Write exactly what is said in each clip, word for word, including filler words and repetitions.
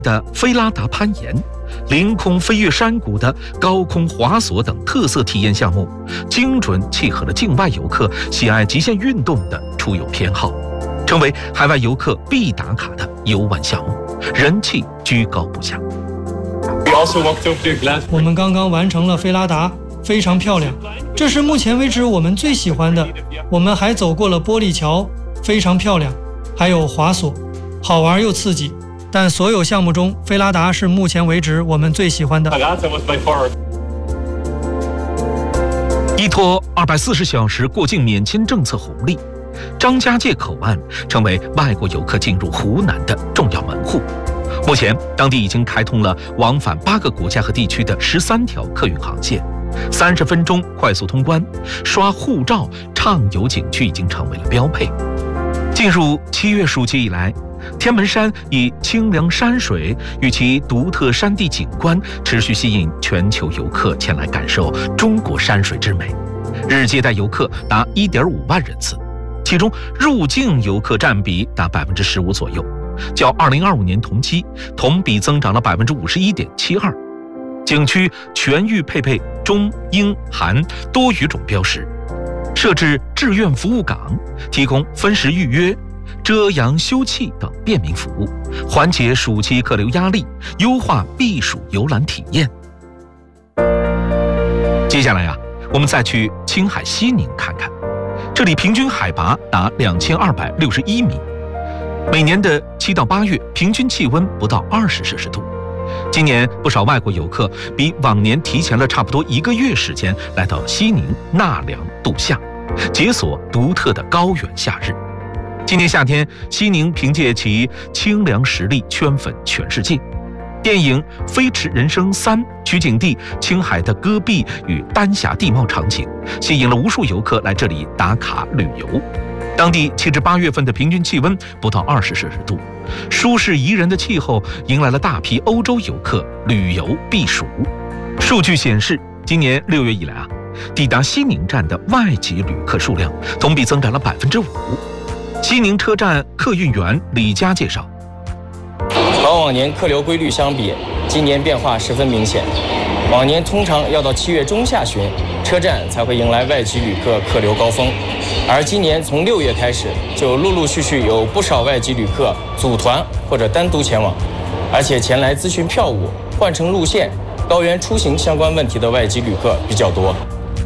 的菲拉达攀岩、凌空飞越山谷的高空滑索等特色体验项目，精准契合了境外游客喜爱极限运动的出游偏好，成为海外游客必打卡的游玩项目，人气居高不下。 我们刚刚完成了菲拉达，非常漂亮，这是目前为止我们最喜欢的。我们还走过了玻璃桥，非常漂亮，还有滑索，好玩又刺激。但所有项目中，菲拉达是目前为止我们最喜欢的。 依托二百四十小时过境免签政策红利，张家界口岸成为外国游客进入湖南的重要门户。目前，当地已经开通了往返八个国家和地区的十三条客运航线，三十分钟快速通关，刷护照畅游景区已经成为了标配。进入七月暑期以来，天门山以清凉山水与其独特山地景观，持续吸引全球游客前来感受中国山水之美，日接待游客达 一点五万人次，其中入境游客占比达 百分之十五 左右，较二零二五年同期同比增长了 百分之五十一点七二。景区全域配备中英韩多语种标识，设置志愿服务岗，提供分时预约、遮阳休憩等便民服务，缓解暑期客流压力，优化避暑游览体验。接下来啊，我们再去青海西宁看看，这里平均海拔达两千二百六十一米，每年的七到八月平均气温不到二十摄氏度。今年不少外国游客比往年提前了差不多一个月时间来到西宁纳凉度夏，解锁独特的高原夏日。今年夏天，西宁凭借其清凉实力圈粉全世界。电影《飞驰人生三》取景地青海的戈壁与丹霞地貌场景，吸引了无数游客来这里打卡旅游。当地七至八月份的平均气温不到二十摄氏度，舒适宜人的气候迎来了大批欧洲游客旅游避暑。数据显示，今年六月以来啊，抵达西宁站的外籍旅客数量同比增长了百分之五。西宁车站客运员李佳介绍， 和往年客流规律相比，今年变化十分明显。往年通常要到七月中下旬，车站才会迎来外籍旅客客流高峰，而今年从六月开始，就陆陆续续有不少外籍旅客组团或者单独前往，而且前来咨询票务、换乘路线、高原出行相关问题的外籍旅客比较多。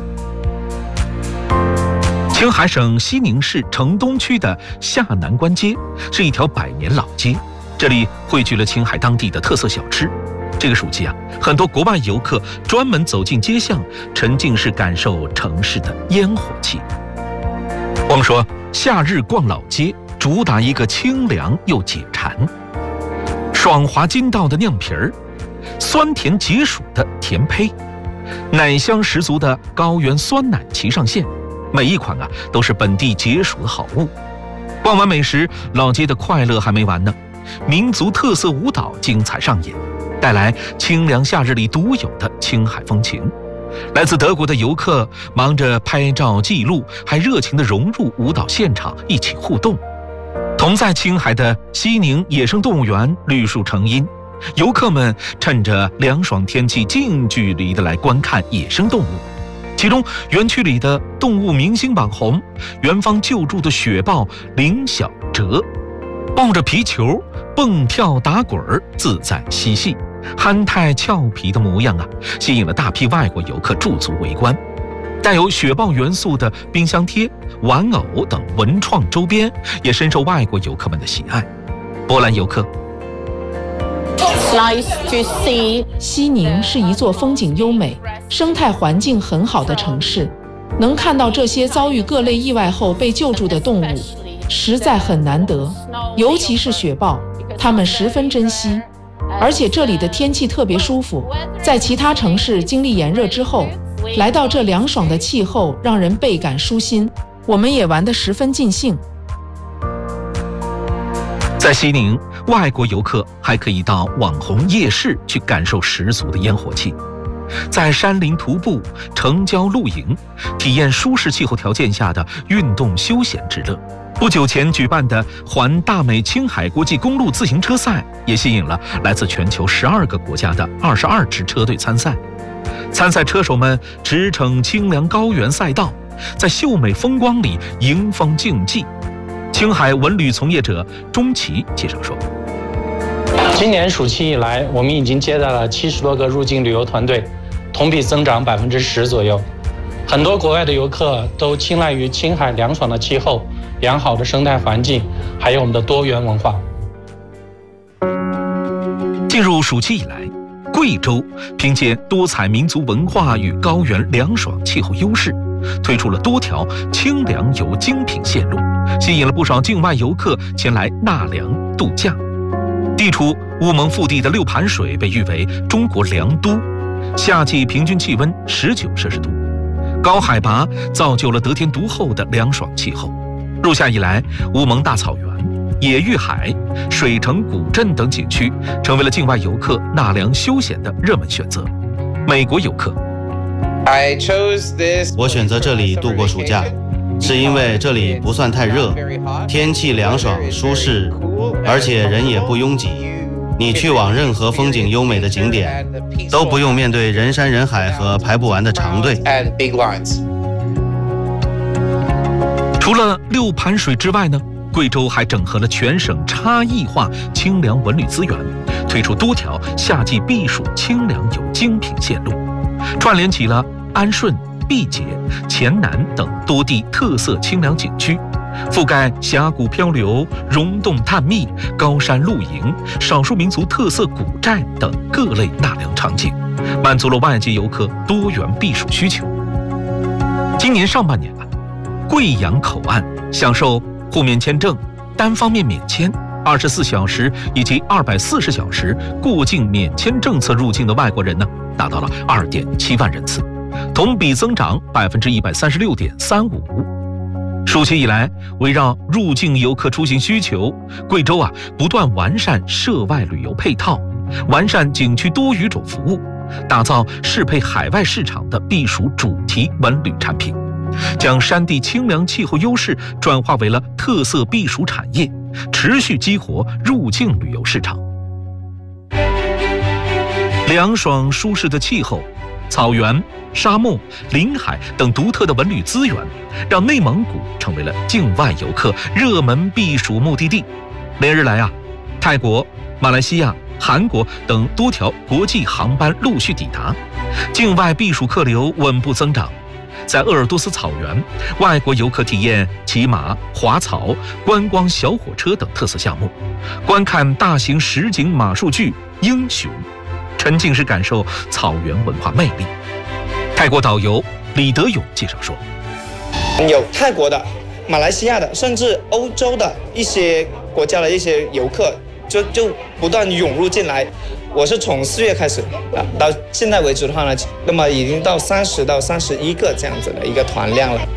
青海省西宁市城东区的下南关街是一条百年老街，这里汇聚了青海当地的特色小吃。这个暑期啊，很多国外游客专门走进街巷，沉浸式感受城市的烟火气。我们说，夏日逛老街，主打一个清凉又解馋。爽滑筋道的酿皮儿，酸甜解暑的甜胚，奶香十足的高原酸奶齐上线，每一款啊都是本地解暑的好物。逛完美食，老街的快乐还没完呢，民族特色舞蹈精彩上演，带来清凉夏日里独有的青海风情。来自德国的游客忙着拍照记录，还热情地融入舞蹈现场，一起互动。同在青海的西宁野生动物园绿树成荫，游客们趁着凉爽天气近距离地来观看野生动物。其中园区里的动物明星网红，园方救助的雪豹林小哲，抱着皮球蹦跳打滚儿，自在嬉戏，憨态俏皮的模样啊，吸引了大批外国游客驻足围观。带有雪豹元素的冰箱贴、玩偶等文创周边也深受外国游客们的喜爱。波兰游客， 西宁是一座风景优美、生态环境很好的城市，能看到这些遭遇各类意外后被救助的动物，实在很难得。尤其是雪豹，它们十分珍惜。而且这里的天气特别舒服，在其他城市经历炎热之后，来到这凉爽的气候，让人倍感舒心。我们也玩得十分尽兴。 在西宁，外国游客还可以到网红夜市去感受十足的烟火气，在山林徒步、城郊露营，体验舒适气候条件下的运动休闲之乐。 不久前举办的环大美青海国际公路自行车赛，也吸引了来自全球十二个国家的二十二支车队参赛。参赛车手们驰骋清凉高原赛道，在秀美风光里迎风竞技。青海文旅从业者钟奇介绍说， 今年暑期以来，我们已经接待了七十多个入境旅游团队，同比增长百分之十左右。很多国外的游客都青睐于青海凉爽的气候、良好的生态环境，还有我们的多元文化。 进入暑期以来，贵州凭借多彩民族文化与高原凉爽气候优势，推出了多条清凉游精品线路，吸引了不少境外游客前来纳凉度假。地处乌蒙腹地的六盘水被誉为中国凉都，夏季平均气温十九摄氏度，高海拔造就了得天独厚的凉爽气候。入夏以来，乌蒙大草原、野浴海、水城古镇等景区成为了境外游客纳凉休闲的热门选择。美国游客， 我选择这里度过暑假，是因为这里不算太热，天气凉爽舒适，而且人也不拥挤。你去往任何风景优美的景点，都不用面对人山人海和排不完的长队。 除了六盘水之外呢，贵州还整合了全省差异化清凉文旅资源，推出多条夏季避暑清凉游精品线路，串联起了安顺、毕节、黔南等多地特色清凉景区，覆盖峡谷漂流、溶洞探秘、高山露营、少数民族特色古寨等各类纳凉场景，满足了外籍游客多元避暑需求。今年上半年啊，贵阳口岸享受互免签证、单方面免签、二十四小时以及二百四十小时过境免签政策入境的外国人呢，达到了二点七万人次，同比增长百分之一百三十六点三五。暑期以来，围绕入境游客出行需求，贵州啊不断完善涉外旅游配套，完善景区多语种服务，打造适配海外市场的避暑主题文旅产品，将山地清凉气候优势转化为了特色避暑产业，持续激活入境旅游市场。凉爽舒适的气候、草原、沙漠、林海等独特的文旅资源，让内蒙古成为了境外游客热门避暑目的地。连日来啊，泰国、马来西亚、韩国等多条国际航班陆续抵达，境外避暑客流稳步增长。在鄂尔多斯草原，外国游客体验骑马、滑草、观光小火车等特色项目，观看大型实景马术剧《英雄》，沉浸式感受草原文化魅力。泰国导游李德勇介绍说， 有泰国的、马来西亚的，甚至欧洲的一些国家的一些游客就就不断涌入进来。我是从四月开始啊，到现在为止的话呢，那么已经到三十到三十一个这样子的一个团量了。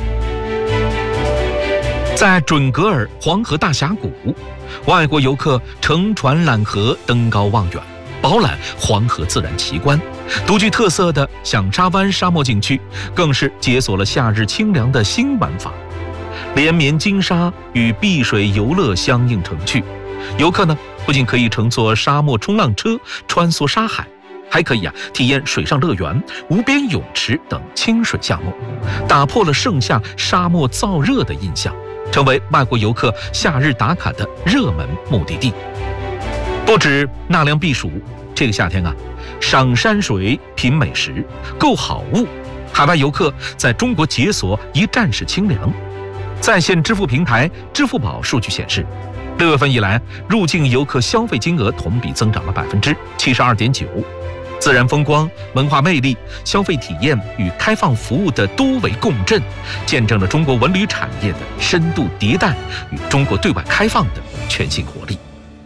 在准格尔黄河大峡谷，外国游客乘船揽河登高望远，饱览黄河自然奇观。独具特色的响沙湾沙漠景区更是解锁了夏日清凉的新玩法，连绵金沙与碧水游乐相映成趣。游客呢，不仅可以乘坐沙漠冲浪车穿梭沙海，还可以啊体验水上乐园、无边泳池等清水项目，打破了盛夏沙漠燥热的印象，成为外国游客夏日打卡的热门目的地。不止纳凉避暑，这个夏天啊，赏山水、品美食、购好物，海外游客在中国解锁一站式清凉。在线支付平台支付宝数据显示，六月份以来，入境游客消费金额同比增长了百分之七十二点九。自然风光、文化魅力、消费体验与开放服务的多维共振，见证了中国文旅产业的深度迭代与中国对外开放的全新活力。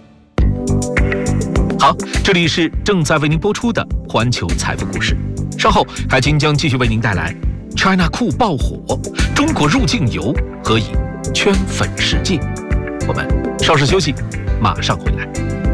好，这里是正在为您播出的环球财富故事，稍后海金将继续为您带来 China 酷爆火，中国入境游何以圈粉世界。我们稍事休息，马上回来。